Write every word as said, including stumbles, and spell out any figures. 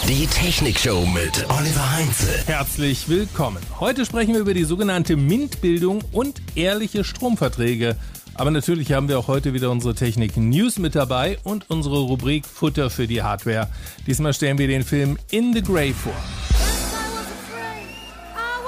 Die Technikshow mit Oliver Heinze. Herzlich willkommen. Heute sprechen wir über die sogenannte MINT-Bildung und ehrliche Stromverträge. Aber natürlich haben wir auch heute wieder unsere Technik-News mit dabei und unsere Rubrik Futter für die Hardware. Diesmal stellen wir den Film In the Grey vor.